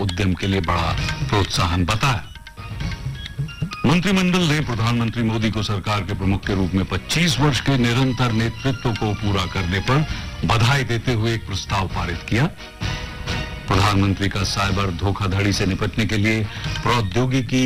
उद्यम के लिए बड़ा प्रोत्साहन बताया। मंत्रिमंडल ने प्रधानमंत्री मोदी को सरकार के प्रमुख के रूप में 25 वर्ष के निरंतर नेतृत्व को पूरा करने पर बधाई देते हुए एक प्रस्ताव पारित किया। प्रधानमंत्री का साइबर धोखाधड़ी से निपटने के लिए प्रौद्योगिकी